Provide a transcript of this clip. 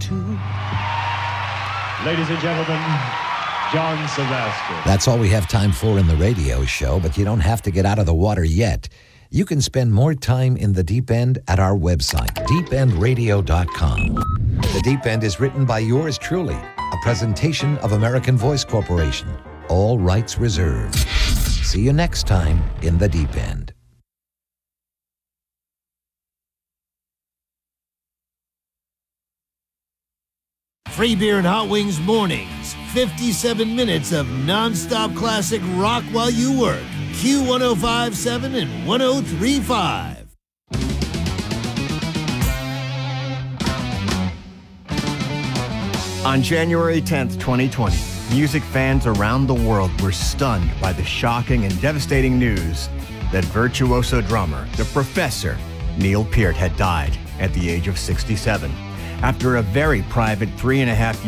too. Ladies and gentlemen, John Sebastian. That's all we have time for in the radio show, but you don't have to get out of the water yet. You can spend more time in the deep end at our website, deependradio.com. The Deep End is written by yours truly, a presentation of American Voice Corporation. All rights reserved. See you next time in the Deep End. Free beer and hot wings mornings. 57 minutes of nonstop classic rock while you work. Q1057 and 1035. On January 10th, 2020, music fans around the world were stunned by the shocking and devastating news that virtuoso drummer, the Professor, Neil Peart, had died at the age of 67 after a very private 3.5